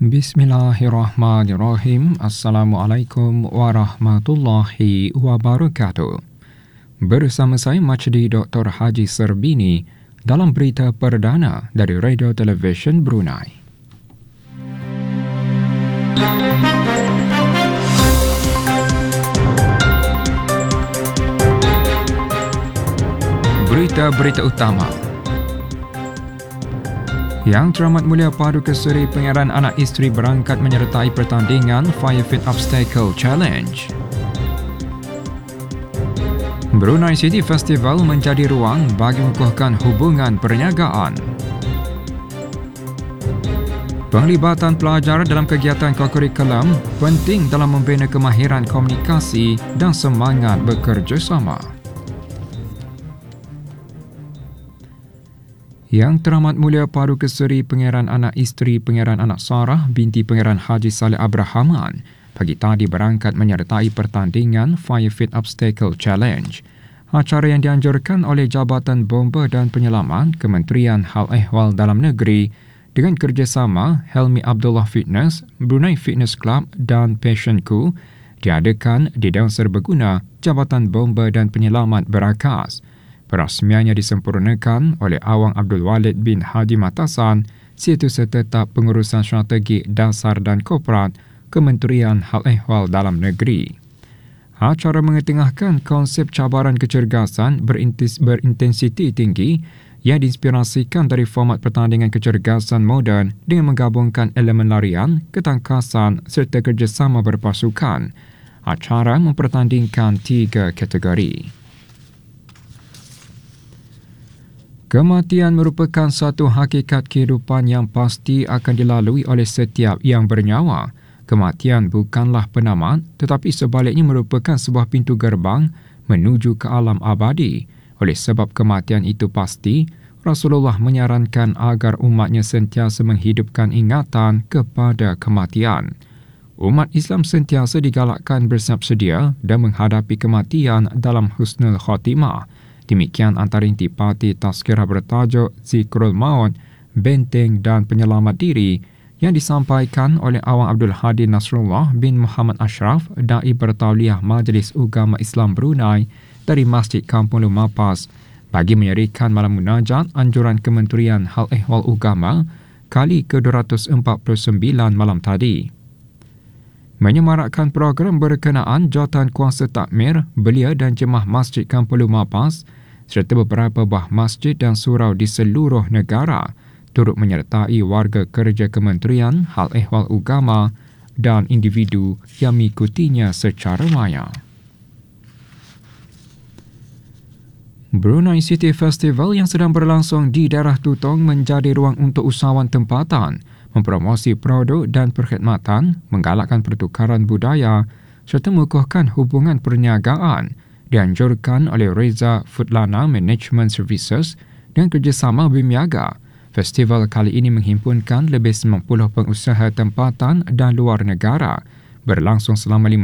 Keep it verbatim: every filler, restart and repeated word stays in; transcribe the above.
Bismillahirrahmanirrahim. Assalamualaikum warahmatullahi wabarakatuh. Bersama saya Majdi Doktor Haji Serbini dalam berita perdana dari Radio Television Brunei. Berita-berita utama. Yang Teramat Mulia Paduka Seri Pangeran Anak Isteri berangkat menyertai pertandingan Fire Fit Obstacle Challenge. Brunei City Festival menjadi ruang bagi mengukuhkan hubungan perniagaan. Penglibatan pelajar dalam kegiatan kokurikulum penting dalam membina kemahiran komunikasi dan semangat bekerjasama. Yang Teramat Mulia Paduka Seri Pangeran Anak Isteri Pangeran Anak Sarah binti Pangeran Haji Saleh Abrahaman pagi tadi berangkat menyertai pertandingan Fire Fit Obstacle Challenge. Acara yang dianjurkan oleh Jabatan Bomba dan Penyelamat Kementerian Hal Ehwal Dalam Negeri dengan kerjasama Helmi Abdullah Fitness, Brunei Fitness Club dan Passionku diadakan di Dewan Serbaguna Jabatan Bomba dan Penyelamat Berakas. Perasmiannya disempurnakan oleh Awang Abdul Walid bin Haji Matasan, Setiausaha Tetap Pengurusan Strategi Dasar dan Korporat Kementerian Hal Ehwal Dalam Negeri. Acara mengetengahkan konsep cabaran kecergasan berintis, berintensiti tinggi yang diinspirasikan dari format pertandingan kecergasan moden dengan menggabungkan elemen larian, ketangkasan serta kerjasama berpasukan. Acara mempertandingkan tiga kategori. Kematian merupakan satu hakikat kehidupan yang pasti akan dilalui oleh setiap yang bernyawa. Kematian bukanlah penamat, tetapi sebaliknya merupakan sebuah pintu gerbang menuju ke alam abadi. Oleh sebab kematian itu pasti, Rasulullah menyarankan agar umatnya sentiasa menghidupkan ingatan kepada kematian. Umat Islam sentiasa digalakkan bersiap sedia dan menghadapi kematian dalam husnul khotimah. Demikian antara intipati tazkirah bertajuk Zikrul Maut, Benteng dan Penyelamat Diri yang disampaikan oleh Awang Abdul Hadi Nasrullah bin Muhammad Ashraf, Dai Bertauliah Majlis Ugama Islam Brunei dari Masjid Kampung Lumapas bagi menyerikan malam munajat anjuran Kementerian Hal Ehwal Ugama kali ke dua ratus empat puluh sembilan malam tadi. Menyemarakkan program berkenaan jawatan kuasa takmir, belia dan jemaah Masjid Kampung Lumapas serta beberapa buah masjid dan surau di seluruh negara turut menyertai warga kerja Kementerian Hal Ehwal Ugama dan individu yang mengikutinya secara maya. Brunei City Festival yang sedang berlangsung di daerah Tutong menjadi ruang untuk usahawan tempatan mempromosi produk dan perkhidmatan, menggalakkan pertukaran budaya serta mengukuhkan hubungan perniagaan dianjurkan oleh Reza Footlana Management Services dengan kerjasama Bimiaga. Festival kali ini menghimpunkan lebih sembilan puluh pengusaha tempatan dan luar negara berlangsung selama lima